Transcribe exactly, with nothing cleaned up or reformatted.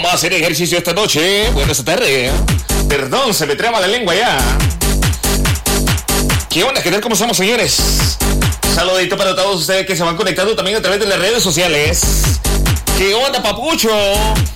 va a hacer ejercicio esta noche. Bueno, esta tarde. Perdón, se me traba la lengua ya. ¿Qué onda? ¿Qué tal? ¿Cómo estamos, señores? Saludito para todos ustedes que se van conectando también a través de las redes sociales. ¿Qué onda, papucho?